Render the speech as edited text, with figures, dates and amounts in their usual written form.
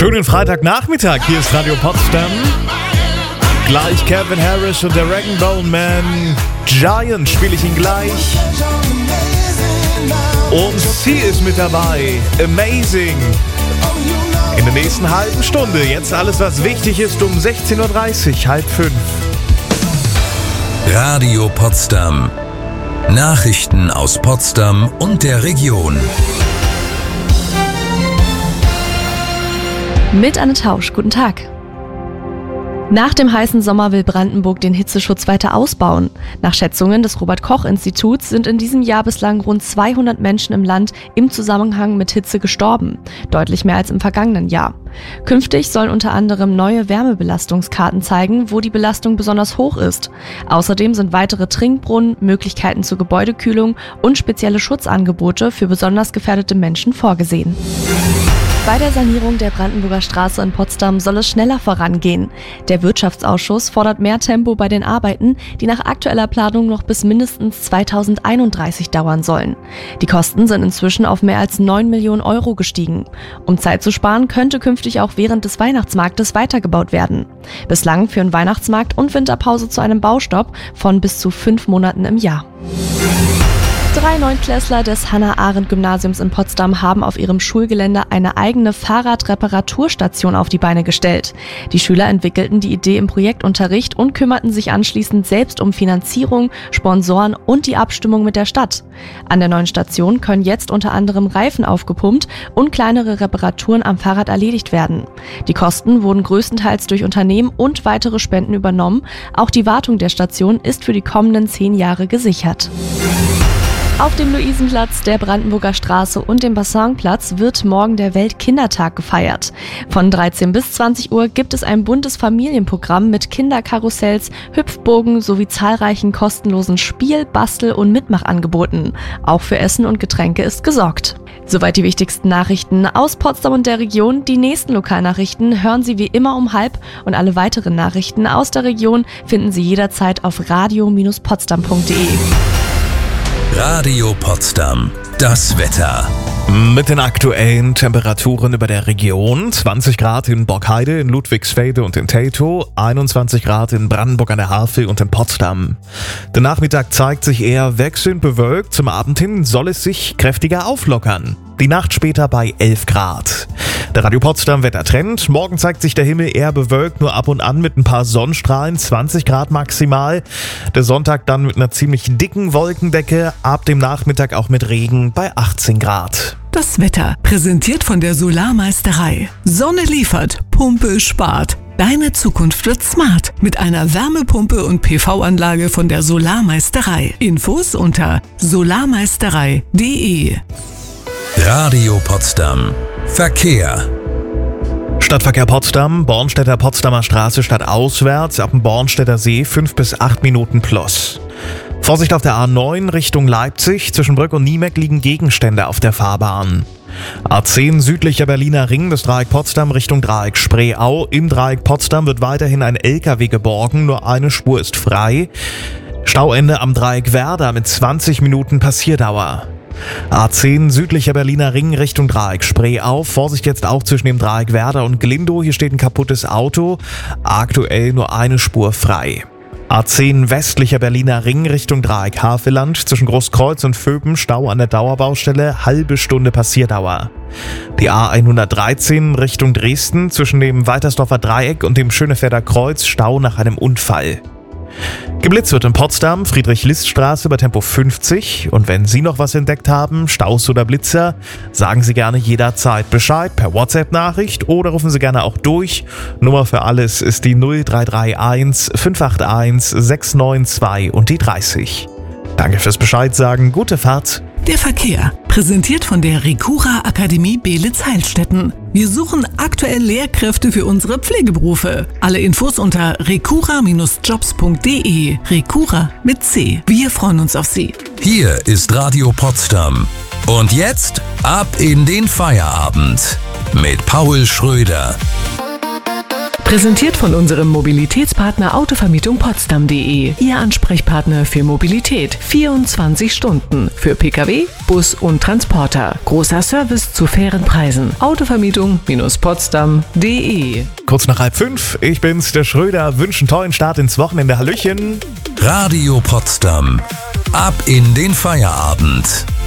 Schönen Freitagnachmittag, hier ist Radio Potsdam. Gleich Calvin Harris und der Rag & Bone Man Giant spiele ich ihn gleich. Und sie ist mit dabei, Amazing. In der nächsten halben Stunde, jetzt alles was wichtig ist um 16.30 Uhr, 4:30. Radio Potsdam. Nachrichten aus Potsdam und der Region. Mit Anne Tausch, guten Tag. Nach dem heißen Sommer will Brandenburg den Hitzeschutz weiter ausbauen. Nach Schätzungen des Robert-Koch-Instituts sind in diesem Jahr bislang rund 200 Menschen im Land im Zusammenhang mit Hitze gestorben. Deutlich mehr als im vergangenen Jahr. Künftig sollen unter anderem neue Wärmebelastungskarten zeigen, wo die Belastung besonders hoch ist. Außerdem sind weitere Trinkbrunnen, Möglichkeiten zur Gebäudekühlung und spezielle Schutzangebote für besonders gefährdete Menschen vorgesehen. Bei der Sanierung der Brandenburger Straße in Potsdam soll es schneller vorangehen. Der Wirtschaftsausschuss fordert mehr Tempo bei den Arbeiten, die nach aktueller Planung noch bis mindestens 2031 dauern sollen. Die Kosten sind inzwischen auf mehr als 9 Millionen Euro gestiegen. Um Zeit zu sparen, könnte künftig auch während des Weihnachtsmarktes weitergebaut werden. Bislang führen Weihnachtsmarkt und Winterpause zu einem Baustopp von bis zu 5 Monaten im Jahr. 3 Neunklässler des Hannah-Arendt-Gymnasiums in Potsdam haben auf ihrem Schulgelände eine eigene Fahrradreparaturstation auf die Beine gestellt. Die Schüler entwickelten die Idee im Projektunterricht und kümmerten sich anschließend selbst um Finanzierung, Sponsoren und die Abstimmung mit der Stadt. An der neuen Station können jetzt unter anderem Reifen aufgepumpt und kleinere Reparaturen am Fahrrad erledigt werden. Die Kosten wurden größtenteils durch Unternehmen und weitere Spenden übernommen. Auch die Wartung der Station ist für die kommenden 10 Jahre gesichert. Auf dem Luisenplatz, der Brandenburger Straße und dem Bassinplatz wird morgen der Weltkindertag gefeiert. Von 13 bis 20 Uhr gibt es ein buntes Familienprogramm mit Kinderkarussells, Hüpfburgen sowie zahlreichen kostenlosen Spiel-, Bastel- und Mitmachangeboten. Auch für Essen und Getränke ist gesorgt. Soweit die wichtigsten Nachrichten aus Potsdam und der Region. Die nächsten Lokalnachrichten hören Sie wie immer um 12:30 und alle weiteren Nachrichten aus der Region finden Sie jederzeit auf radio-potsdam.de. Radio Potsdam. Das Wetter. Mit den aktuellen Temperaturen über der Region: 20 Grad in Borkheide, in Ludwigsfelde und in Teltow, 21 Grad in Brandenburg an der Havel und in Potsdam. Der Nachmittag zeigt sich eher wechselnd bewölkt, zum Abend hin soll es sich kräftiger auflockern. Die Nacht später bei 11 Grad. Der Radio Potsdam Wettertrend: Morgen zeigt sich der Himmel eher bewölkt, nur ab und an mit ein paar Sonnenstrahlen, 20 Grad maximal. Der Sonntag dann mit einer ziemlich dicken Wolkendecke, ab dem Nachmittag auch mit Regen bei 18 Grad. Das Wetter, präsentiert von der Solarmeisterei. Sonne liefert, Pumpe spart. Deine Zukunft wird smart mit einer Wärmepumpe und PV-Anlage von der Solarmeisterei. Infos unter solarmeisterei.de. Radio Potsdam. Verkehr. Stadtverkehr Potsdam, Bornstedter Potsdamer Straße stadtauswärts, ab dem Bornstedter See 5 bis 8 Minuten plus. Vorsicht auf der A9 Richtung Leipzig, zwischen Brück und Niemeck liegen Gegenstände auf der Fahrbahn. A10 südlicher Berliner Ring, das Dreieck Potsdam Richtung Dreieck Spreeau. Im Dreieck Potsdam wird weiterhin ein LKW geborgen, nur eine Spur ist frei. Stauende am Dreieck Werder mit 20 Minuten Passierdauer. A10 südlicher Berliner Ring Richtung Dreieck Spreeau. Vorsicht jetzt auch zwischen dem Dreieck Werder und Glindow. Hier steht ein kaputtes Auto. Aktuell nur eine Spur frei. A10 westlicher Berliner Ring Richtung Dreieck Havelland. Zwischen Großkreuz und Vöben Stau an der Dauerbaustelle. Halbe Stunde Passierdauer. Die A113 Richtung Dresden. Zwischen dem Waltersdorfer Dreieck und dem Schönefelder Kreuz Stau nach einem Unfall. Geblitzt wird in Potsdam, Friedrich-List-Straße bei Tempo 50. Und wenn Sie noch was entdeckt haben, Staus oder Blitzer, sagen Sie gerne jederzeit Bescheid per WhatsApp-Nachricht oder rufen Sie gerne auch durch. Nummer für alles ist die 0331 581 692 und die 30. Danke fürs Bescheid sagen, gute Fahrt. Der Verkehr, präsentiert von der Recura Akademie Beelitz-Heilstätten. Wir suchen aktuell Lehrkräfte für unsere Pflegeberufe. Alle Infos unter recura-jobs.de. Recura mit C. Wir freuen uns auf Sie. Hier ist Radio Potsdam. Und jetzt ab in den Feierabend mit Paul Schröder. Präsentiert von unserem Mobilitätspartner Autovermietung Potsdam.de. Ihr Ansprechpartner für Mobilität. 24 Stunden. Für Pkw, Bus und Transporter. Großer Service zu fairen Preisen. Autovermietung-Potsdam.de. Kurz nach 4:30, ich bin's, der Schröder, wünschen tollen Start ins Wochenende. Hallöchen. Radio Potsdam. Ab in den Feierabend.